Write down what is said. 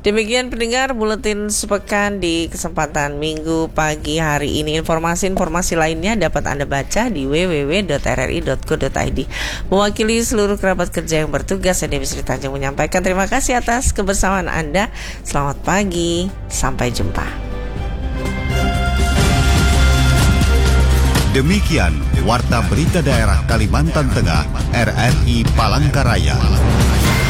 Demikian pendengar buletin sepekan di kesempatan Minggu pagi hari ini. Informasi-informasi lainnya dapat Anda baca di www.rri.co.id. Mewakili seluruh kerabat kerja yang bertugas, saya Dewi Sri Tanjung menyampaikan terima kasih atas kebersamaan Anda. Selamat pagi, sampai jumpa. Demikian Warta Berita Daerah Kalimantan Tengah, RRI Palangkaraya.